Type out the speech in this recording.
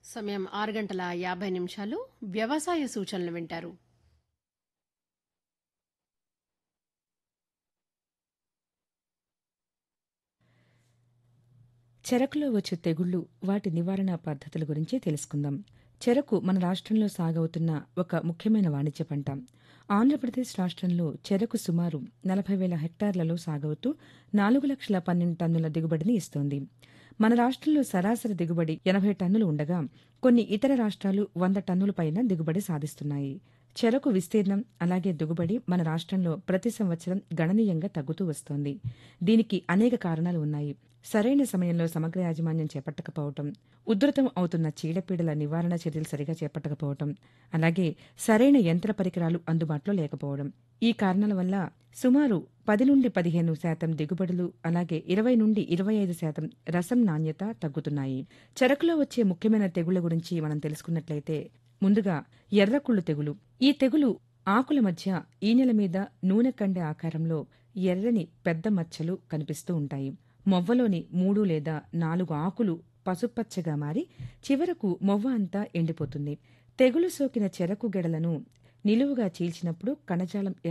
సమయం 6:50 వ్యవసాయ సూచనలు వింటారు. చెరకులో వచ్చే తెగుళ్లు, వాటి నివారణ పద్ధతుల గురించి తెలుసుకుందాం. చెరకు మన రాష్ట్రంలో సాగవుతున్న ఒక ముఖ్యమైన వాణిజ్య పంట. ఆంధ్రప్రదేశ్ రాష్ట్రంలో చెరకు సుమారు 40,000 హెక్టార్లలో సాగవుతూ 4,12,000 టన్నుల దిగుబడిని ఇస్తోంది. మన రాష్ట్రంలో సరాసరి దిగుబడి 80 టన్నులు ఉండగా, కొన్ని ఇతర రాష్ట్రాలు 100 టన్నుల పైన దిగుబడి సాధిస్తున్నాయి. చెరకు విస్తీర్ణం అలాగే దిగుబడి మన రాష్ట్రంలో ప్రతి సంవత్సరం గణనీయంగా తగ్గుతూ వస్తోంది. దీనికి అనేక కారణాలు ఉన్నాయి. సరైన సమయంలో సమగ్ర యాజమాన్యం చేపట్టకపోవటం, ఉధృతం అవుతున్న చీడపీడల నివారణ చర్యలు సరిగా చేపట్టకపోవటం, అలాగే సరైన యంత్ర పరికరాలు అందుబాటులో లేకపోవడం. ఈ కారణాల వల్ల సుమారు 10-15% దిగుబడులు, అలాగే 20-25% రసం నాణ్యత తగ్గుతున్నాయి. చెరకులో వచ్చే ముఖ్యమైన తెగుళ్ల గురించి మనం తెలుసుకున్నట్లయితే, ముందుగా ఎర్రకుళ్ళు తెగులు. ఈ తెగులు ఆకుల మధ్య ఈనెల మీద నూనె కండె ఆకారంలో ఎర్రని పెద్ద మచ్చలు కనిపిస్తూ ఉంటాయి. మొవ్వలోని 3 లేదా 4 ఆకులు పసుపచ్చగా మారి చివరకు మొవ్వ అంతా ఎండిపోతుంది. తెగులు సోకిన చెరకు గెడలను నిలువుగా చీల్చినప్పుడు కణజాలం